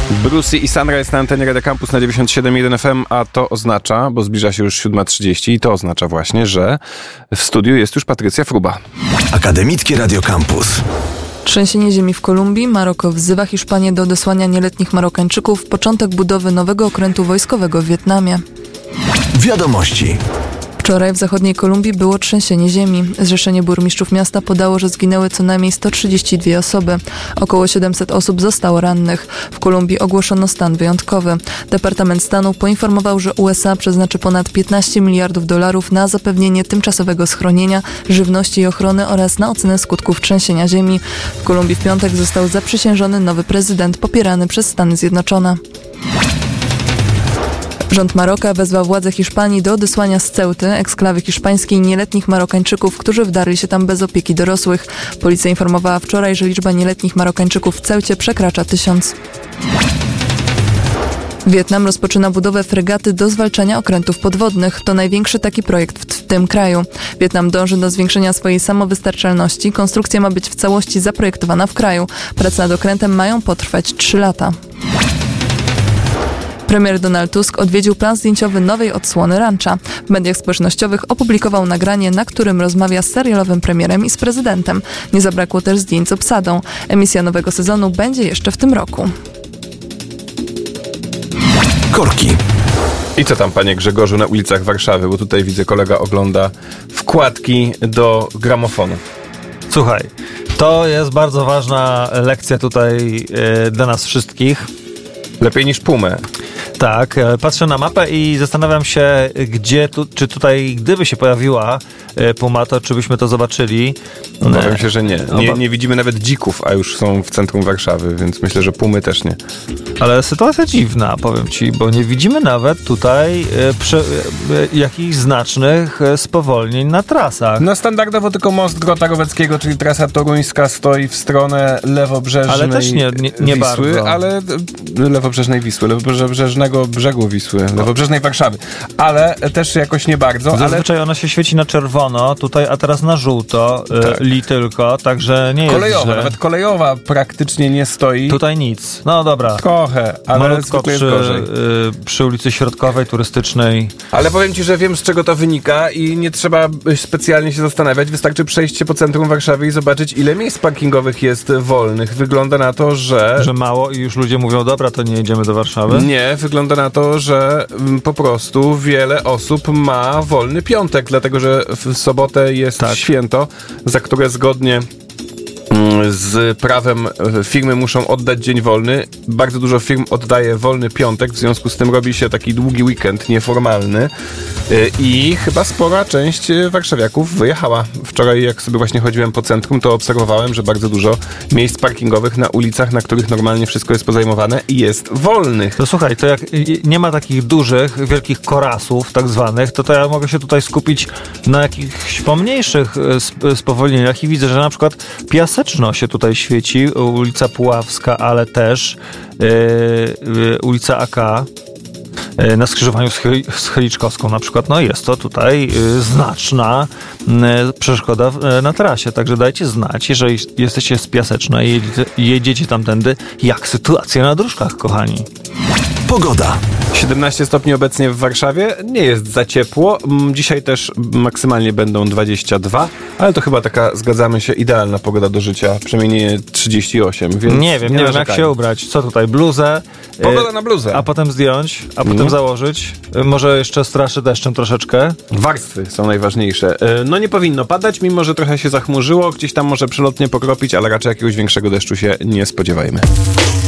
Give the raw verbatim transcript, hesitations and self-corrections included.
Brucey i Sunrise na antenie Radio Campus na dziewięćdziesiąt siedem przecinek jeden F M, a to oznacza, bo zbliża się już siódma trzydzieści i to oznacza właśnie, że w studiu jest już Patrycja Fruba. Akademickie Radio Campus. Trzęsienie ziemi w Kolumbii. Maroko wzywa Hiszpanię do odesłania nieletnich Marokańczyków. Początek budowy nowego okrętu wojskowego w Wietnamie. Wiadomości. Wczoraj w zachodniej Kolumbii było trzęsienie ziemi. Zrzeszenie burmistrzów miasta podało, że zginęły co najmniej sto trzydzieści dwie osoby. Około siedemset osób zostało rannych. W Kolumbii ogłoszono stan wyjątkowy. Departament Stanu poinformował, że U S A przeznaczy ponad piętnaście miliardów dolarów na zapewnienie tymczasowego schronienia, żywności i ochrony oraz na ocenę skutków trzęsienia ziemi. W Kolumbii w piątek został zaprzysiężony nowy prezydent popierany przez Stany Zjednoczone. Rząd Maroka wezwał władze Hiszpanii do odesłania z Ceuty, eksklawy hiszpańskiej, nieletnich Marokańczyków, którzy wdarli się tam bez opieki dorosłych. Policja informowała wczoraj, że liczba nieletnich Marokańczyków w Ceucie przekracza tysiąc. Wietnam rozpoczyna budowę fregaty do zwalczania okrętów podwodnych. To największy taki projekt w, w tym kraju. Wietnam dąży do zwiększenia swojej samowystarczalności. Konstrukcja ma być w całości zaprojektowana w kraju. Prace nad okrętem mają potrwać trzy lata. Premier Donald Tusk odwiedził plan zdjęciowy nowej odsłony Rancha. W mediach społecznościowych opublikował nagranie, na którym rozmawia z serialowym premierem i z prezydentem. Nie zabrakło też zdjęć z obsadą. Emisja nowego sezonu będzie jeszcze w tym roku. Korki. I co tam, panie Grzegorzu, na ulicach Warszawy? Bo tutaj widzę, kolega ogląda wkładki do gramofonu. Słuchaj, to jest bardzo ważna lekcja tutaj yy, dla nas wszystkich. Lepiej niż Pumę. Tak, patrzę na mapę i zastanawiam się, gdzie tu, czy tutaj, gdyby się pojawiła Puma, to czy byśmy to zobaczyli. Obawiam się, że nie. nie. Nie widzimy nawet dzików, a już są w centrum Warszawy, więc myślę, że Pumy też nie. Ale sytuacja dziwna, powiem ci, bo nie widzimy nawet tutaj e, prze, e, jakichś znacznych e, spowolnień na trasach. No standardowo tylko most Grota-Roweckiego, czyli trasa toruńska, stoi w stronę lewobrzeżnej ale też nie, nie, nie Wisły, bardzo. ale lewobrzeżnej Wisły, lewobrzeżnego brzegu Wisły, lewobrzeżnej Warszawy, ale też jakoś nie bardzo. Zazwyczaj ale... ona się świeci na czerwono, tutaj, a teraz na żółto, tak. li tylko, także nie jest kolejowa, źle. Nawet kolejowa praktycznie nie stoi. Tutaj nic, no dobra. Trochę, ale malutko przy, jest gorzej. Y, przy ulicy Środkowej, turystycznej. Ale powiem ci, że wiem, z czego to wynika i nie trzeba specjalnie się zastanawiać. Wystarczy przejść się po centrum Warszawy i zobaczyć, ile miejsc parkingowych jest wolnych. Wygląda na to, że... Że mało i już ludzie mówią, dobra, to nie jedziemy do Warszawy? Nie, wygląda na to, że po prostu wiele osób ma wolny piątek, dlatego że w sobotę jest tak. święto, za które zgodnie z prawem firmy muszą oddać dzień wolny. Bardzo dużo firm oddaje wolny piątek, w związku z tym robi się taki długi weekend nieformalny i chyba spora część warszawiaków wyjechała. Wczoraj, jak sobie właśnie chodziłem po centrum, to obserwowałem, że bardzo dużo miejsc parkingowych na ulicach, na których normalnie wszystko jest pozajmowane, jest wolnych. To słuchaj, to jak nie ma takich dużych, wielkich korasów tak zwanych, to, to ja mogę się tutaj skupić na jakichś pomniejszych spowolnieniach i widzę, że na przykład Piaseczno się tutaj świeci, ulica Puławska, ale też yy, yy, ulica A K yy, na skrzyżowaniu z, Chyli, z Chyliczkowską na przykład. No jest to tutaj yy, znaczna yy, przeszkoda yy, na trasie, także dajcie znać, jeżeli jesteście z Piaseczna i jedziecie, jedziecie tamtędy, jak sytuacja na dróżkach, kochani. Pogoda. siedemnaście stopni obecnie w Warszawie, nie jest za ciepło. Dzisiaj też maksymalnie będą dwadzieścia dwa, ale to chyba taka, zgadzamy się, idealna pogoda do życia, przynajmniej nie trzydzieści osiem, więc nie wiem, nie, nie wiem jak się ubrać. Co tutaj, bluzę? Pogoda na bluzę. A potem zdjąć, a potem mm. założyć. Może jeszcze straszy deszczem troszeczkę. Warstwy są najważniejsze. No nie powinno padać, mimo że trochę się zachmurzyło, gdzieś tam może przelotnie pokropić, ale raczej jakiegoś większego deszczu się nie spodziewajmy.